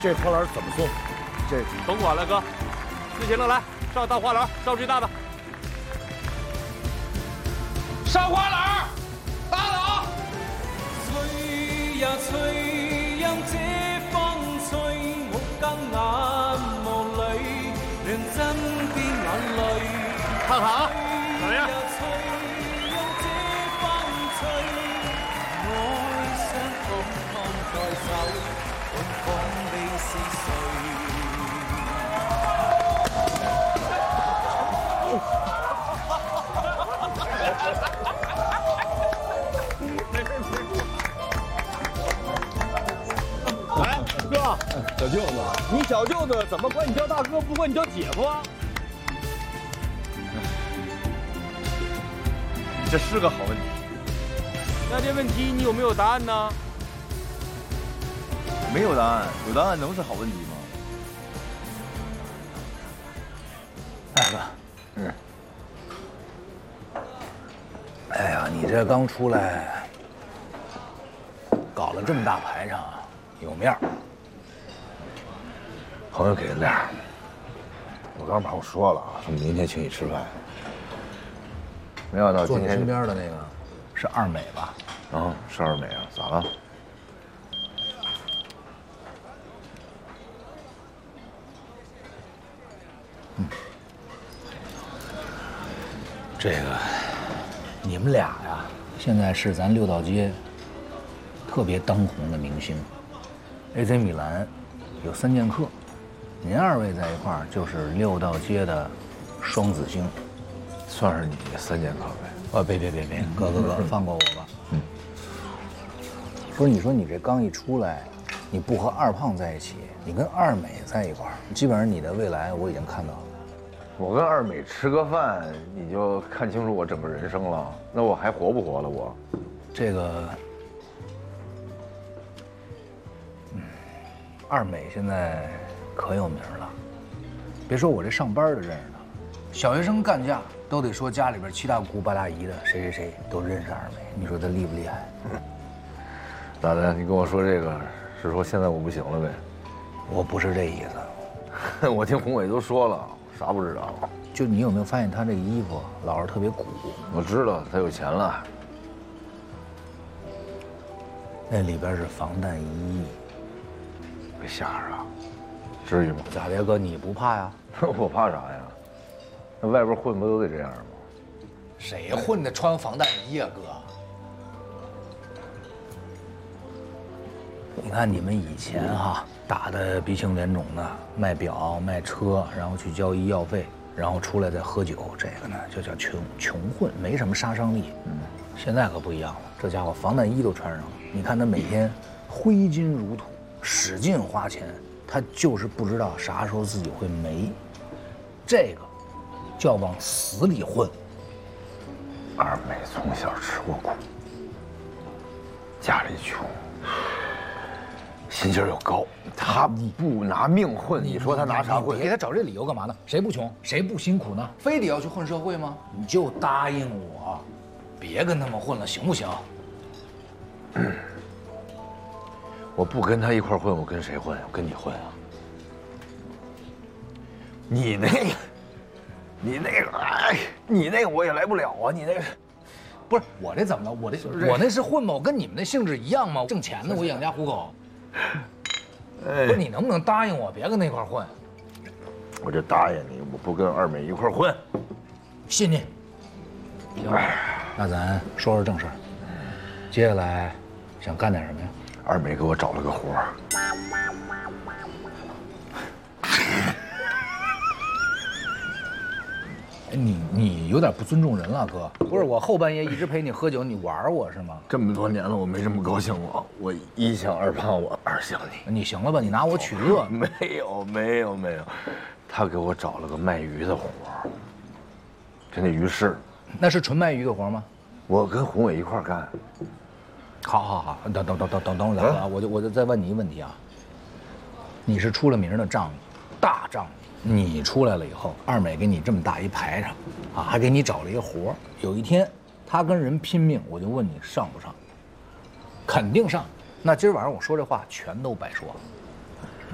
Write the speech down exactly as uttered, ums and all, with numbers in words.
这花篮怎么送？这甭管了，哥，自行了，来上大花篮，上最大的。上花篮，打倒！ 吹呀吹，任这風吹，我更眼望裏，讓真啲眼淚。 看好，怎么样？ 哎，哥，小舅子，你小舅子怎么管你叫大哥，不管你叫姐夫啊？这是个好问题。 那这问题你有没有答案呢？ 没有答案，有答案能是好问题吗？ 哎哥，嗯，哎呀，你这刚出来，搞了这么大排场，有面儿。 朋友给的面儿，我刚把我说了啊，说明天请你吃饭。没想到今天坐你身边的那个是二美吧？ 啊，是二美啊，咋了？ 嗯，这个你们俩呀，现在是咱六道街特别当红的明星。A C 米兰有三剑客，您二位在一块儿就是六道街的双子星， 算是你三剑客呗。 啊，别别别别，哥哥哥，放过我吧。嗯。不是，你说你这刚一出来，你不和二胖在一起，你跟二美在一块儿，基本上你的未来我已经看到了。 我跟二美吃个饭，你就看清楚我整个人生了，那我还活不活了？我， 这个，嗯，二美现在可有名了，别说我这上班的认识她，小学生干架都得说家里边七大姑八大姨的谁谁谁都认识二美，你说她厉不厉害？ 咋的？你跟我说这个是说现在我不行了呗？ 我不是这意思，我听宏伟都说了。啥不知道？ 就你有没有发现他这个衣服老是特别鼓？ 我知道他有钱了。 那里边是防弹衣， 被吓着了，至于吗？ 咋的，哥你不怕呀？ 我怕啥呀？那外边混不都得这样吗？ 谁混的穿防弹衣啊，哥？你看你们以前哈。打得鼻青脸肿的，卖表卖车，然后去交医药费，然后出来再喝酒，这个呢就叫穷穷混，没什么杀伤力。嗯，现在可不一样了，这家伙防弹衣都穿上了。你看他每天挥金如土，使劲花钱，他就是不知道啥时候自己会没。这个叫往死里混。 二美从小吃过苦，家里穷。心劲儿又高，他不拿命混，你说他拿啥混？ 你给他找这理由干嘛呢？谁不穷，谁不辛苦呢？非得要去混社会吗？你就答应我，别跟他们混了，行不行？ 嗯、我不跟他一块混，我跟谁混？我跟你混啊！你那个，你那个，哎，你那个我也来不了啊！你那个， 不是我这怎么了？我这我那是混吗？我跟你们那性质一样吗？挣钱的，我养家糊口。不是你能不能答应我，别跟那块混？ 我就答应你，我不跟二美一块混。 信你。行，那咱说说正事儿。接下来想干点什么呀？ 二美给我找了个活儿。 你你有点不尊重人了，哥。不是我后半夜一直陪你喝酒，你玩我是吗？ 这么多年了，我没这么高兴过。我一想二胖，我二想你。 你行了吧？你拿我取乐？ 没有没有没有，他给我找了个卖鱼的活儿，就那鱼市。 那是纯卖鱼的活吗？ 我跟宏伟一块干。 好好好，等等等等等等会儿啊！我就我就再问你一个问题啊。你是出了名的仗义，大仗义。你出来了以后，二美给你这么大一排场，啊，还给你找了一个活儿。有一天，他跟人拼命，我就问你上不上？肯定上。那今儿晚上我说这话全都白说。